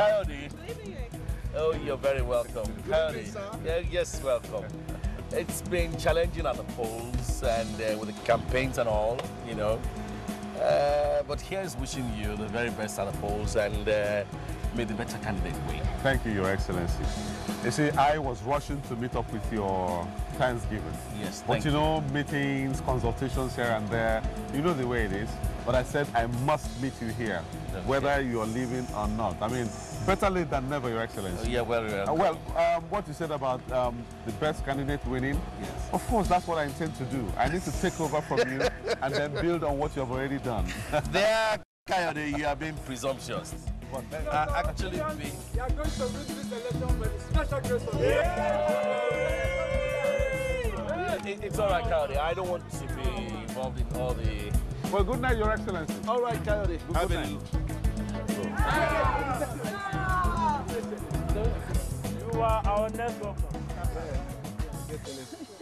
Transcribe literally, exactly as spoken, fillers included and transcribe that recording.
Coyote. Oh, you're very welcome. Coyote. Yeah, yes, welcome. It's been challenging at the polls and uh, with the campaigns and all, you know. Uh, but here's wishing you the very best at the polls and uh, may the better candidate win. Thank you, Your Excellency. You see, I was rushing to meet up with your Thanksgiving. Yes, But thank you know, meetings, consultations here and there, you know the way it is. But I said I must meet you here, Okay. whether you're leaving or not. I mean, better late than never, Your Excellency. Oh, yeah, well, uh, Uh, well, um, what you said about um, the best candidate winning, Yes. of course, that's what I intend to do. I need to take over from you and then build on what you have already done. there, Coyote, you are being presumptuous. But uh, actually, be... You are going to win this election by the special grace of God. It, it's all right, Coyote. I don't want to be involved in all the... Well, good night, Your Excellency. All right, Coyote. Good Have night. it. You are our next governor.